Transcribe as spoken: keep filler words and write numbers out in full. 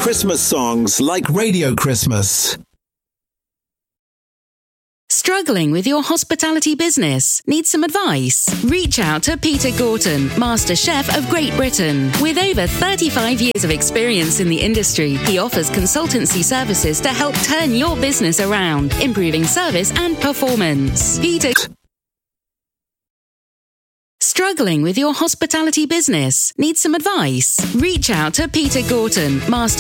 Christmas songs like Radio Christmas. Struggling with your hospitality business? Need some advice? Reach out to Peter Gorton, Master Chef of Great Britain. With over thirty-five years of experience in the industry, he offers consultancy services to help turn your business around, improving service and performance. Peter... Struggling with your hospitality business? Need some advice? Reach out to Peter Gorton, Master